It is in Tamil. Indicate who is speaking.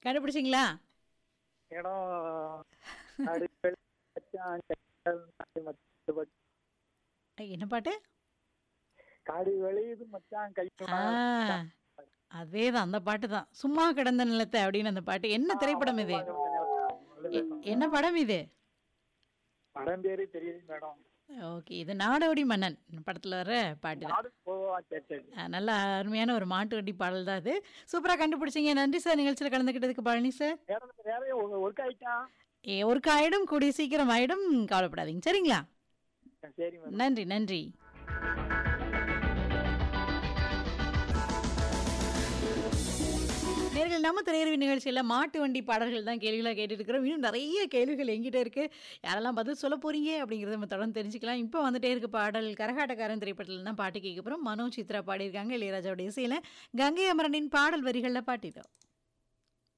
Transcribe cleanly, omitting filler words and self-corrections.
Speaker 1: கண்டுபிடிச்சிங்களா?
Speaker 2: இடம் காடு வெளி மச்சான் கைகள் நாட்டு மத்து பட்டு.
Speaker 1: என்ன பாட்டு?
Speaker 2: காடு வெளியுது மச்சான் கை
Speaker 1: ஆ அதேதான் அந்த பாட்டு தான். சும்மா கிடந்த நிலத்தை அப்படின்னு அந்த பாட்டு. என்ன திரைப்படம் இது? என்ன படம் இது?
Speaker 2: படம் பேரு தெரியுது மேடம்.
Speaker 1: ஓகே. இது நாடோடி மன்னன் படத்துல வர பாட்டு தான்.
Speaker 2: நாடு போவா சரி சரி.
Speaker 1: நல்ல அருமையான ஒரு மாட்டு வண்டி பாடல் தான் அது. சூப்பரா கண்டுபிடிச்சீங்க. நன்றி சார் நிகழ்ச்சியில கலந்துக்கிட்டதுக்கு பழனி சார்.
Speaker 2: வேற ஒர்க் ஆயிட்டா?
Speaker 1: ஒர்க் ஆயிடும், கூடிய சீக்கிரம் ஆயிடும். கவலைப்படாதீங்க. சரிங்களா?
Speaker 2: சரி மேடம்.
Speaker 1: நன்றி, நன்றி. நேர்கள் நம்ம திரையரவு நிகழ்ச்சியில் மாட்டு வண்டி பாடல்கள் தான் கேள்விகளாக கேட்டுட்டு இருக்கிறோம். இன்னும் நிறைய கேள்விகள் எங்கிட்ட இருக்கு. யாரெல்லாம் பதில் சொல்ல போறீங்க அப்படிங்கிறத நம்ம தொடர்ந்து தெரிஞ்சுக்கலாம். இப்போ வந்துட்டே இருக்கு பாடல். கரகாட்டக்காரன் திரைப்படத்தில் தான் பாட்டு கேட்க போகிறோம். மனோ சித்ரா பாடியிருக்காங்க. இளையராஜாவுடைய இசையில் கங்கை அமரனின் பாடல் வரிகளில் பாட்டிட்டோம்.